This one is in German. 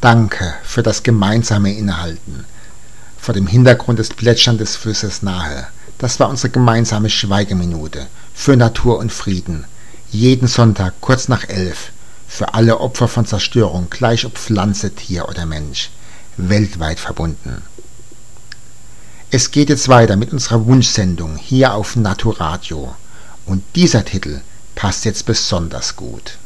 Danke für das gemeinsame Innehalten. Vor dem Hintergrund des Plätschern des Flusses nahe. Das war unsere gemeinsame Schweigeminute für Natur und Frieden. Jeden Sonntag kurz nach 11. Für alle Opfer von Zerstörung, gleich ob Pflanze, Tier oder Mensch. Weltweit verbunden. Es geht jetzt weiter mit unserer Wunschsendung hier auf Naturadio. Und dieser Titel passt jetzt besonders gut.